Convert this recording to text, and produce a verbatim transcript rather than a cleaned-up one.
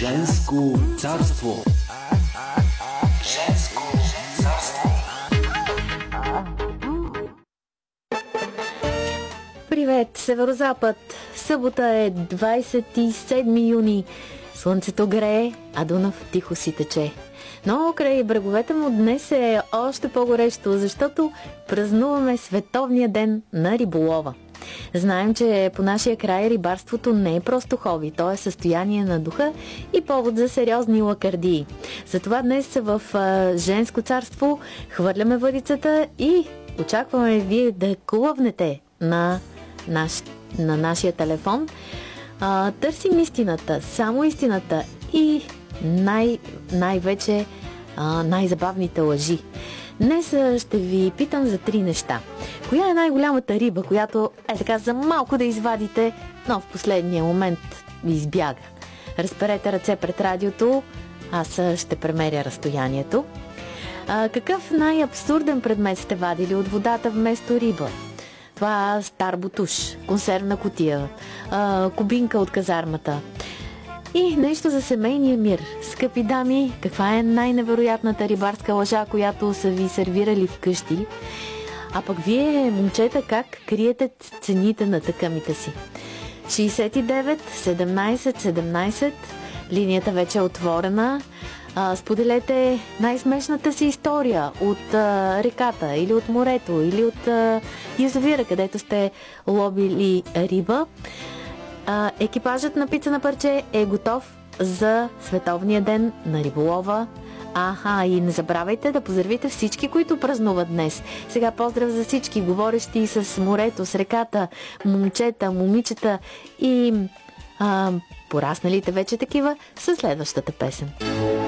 Женско царство. Женско царство. Привет, Северозапад! Събота е двадесет и седми юни. Слънцето грее, а Дунав тихо си тече. Но край бреговете му днес е още по-горещо, защото празнуваме Световния ден на риболова. Знаем, че по нашия край рибарството не е просто хоби, то е състояние на духа и повод за сериозни лакардии. Затова днес в Женско царство хвърляме въдицата и очакваме вие да клъвнете на, наш, на нашия телефон. А, търсим истината, само истината и най- най-вече а, най-забавните лъжи. Днес ще ви питам за три неща. Коя е най-голямата риба, която е така за малко да извадите, но в последния момент ви избяга? Разперете ръце пред радиото, аз ще премеря разстоянието. А, какъв най-абсурден предмет сте вадили от водата вместо риба? Това стар бутуш, консервна кутия, а, кубинка от казармата. И нещо за семейния мир. Скъпи дами, каква е най-невероятната рибарска лъжа, която са ви сервирали вкъщи? А пък вие, момчета, как криете цените на тъкамите си? шейсет и девет седемнадесет седемнадесет, линията вече е отворена. А, споделете най-смешната си история от а, реката или от морето или от а, язовира, където сте ловили риба. А, екипажът на Пица на парче е готов за Световния ден на риболова. Аха, и не забравяйте да поздравите всички, които празнуват днес. Сега поздрав за всички, говорещи с морето, с реката, момчета, момичета и а, порасналите вече такива, със следващата песен.